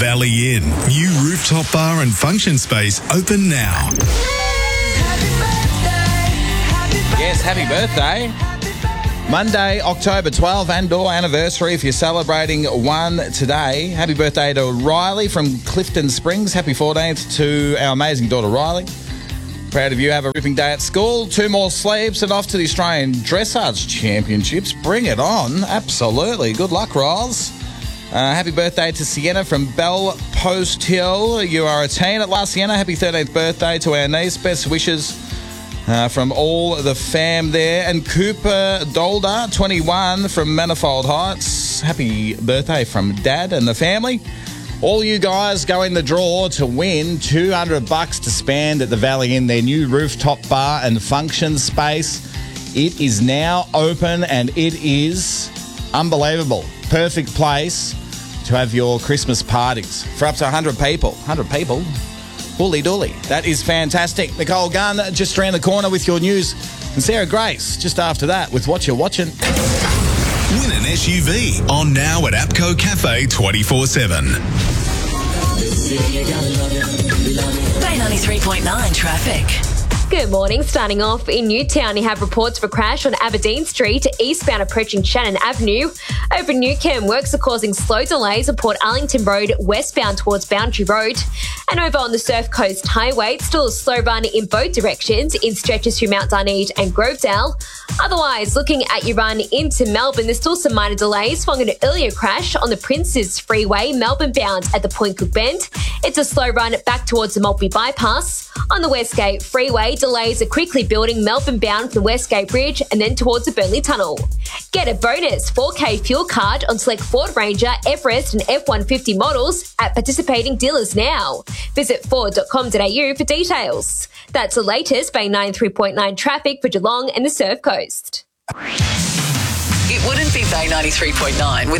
Valley Inn. New rooftop bar and function space open now. Yes, happy birthday. Monday, October 12, and/or anniversary if you're celebrating one today. Happy birthday to Riley from Clifton Springs. Happy 14th to our amazing daughter Riley. Proud of you. Have a ripping day at school. 2 more sleeps and off to the Australian Dressage Championships. Bring it on. Absolutely. Good luck, Riles. Happy birthday to Sienna from Bell Post Hill. You are a teen at last, Sienna. Happy 13th birthday to our niece. Best wishes from all the fam there. And Cooper Dolder, 21, from Manifold Heights. Happy birthday from Dad and the family. All you guys go in the draw to win $200 to spend at the Valley Inn, their new rooftop bar and function space. It is now open and it is unbelievable. Perfect place to have your Christmas parties for up to 100 people. 100 people? Holy dooly. That is fantastic. Nicole Gunn just around the corner with your news. And Sarah Grace just after that with What You're Watching. Win an SUV on now at APCO Cafe 24/7. Bay 93.9 traffic. Good morning. Starting off in Newtown, you have reports of a crash on Aberdeen Street, eastbound approaching Shannon Avenue. Over Newcam, works are causing slow delays on Port Arlington Road, westbound towards Boundary Road. And over on the Surf Coast Highway, it's still a slow run in both directions in stretches through Mount Darnede and Grovedale. Otherwise, looking at your run into Melbourne, there's still some minor delays following an earlier crash on the Princes Freeway, Melbourne bound at the Point Cook Bend. It's a slow run back towards the Maltby Bypass. On the Westgate Freeway, delays are quickly building Melbourne bound from the Westgate Bridge and then towards the Burnley Tunnel. Get a bonus 4K fuel card on select Ford Ranger, Everest and F-150 models at participating dealers now. Visit ford.com.au for details. That's the latest Bay 93.9 traffic for Geelong and the Surf Coast. It wouldn't be Bay 93.9 without